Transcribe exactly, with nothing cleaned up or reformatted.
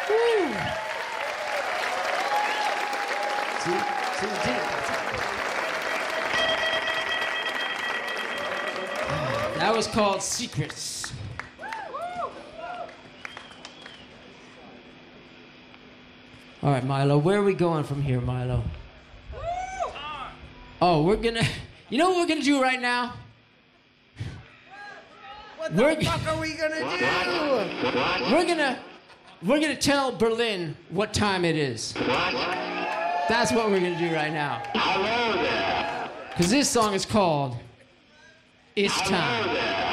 Woo. That was called Secrets. All right, Milo, where are we going from here, Milo? Oh, we're gonna... You know what we're gonna do right now? What the we're, fuck are we gonna do? We're gonna... We're gonna tell Berlin what time it is. That's what we're gonna do right now. Hello there. Because this song is called It's Hello Time. There.